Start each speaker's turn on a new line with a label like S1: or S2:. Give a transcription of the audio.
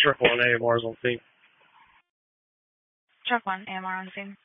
S1: Triple and AMR's on scene.
S2: Truck 1, AMR on scene.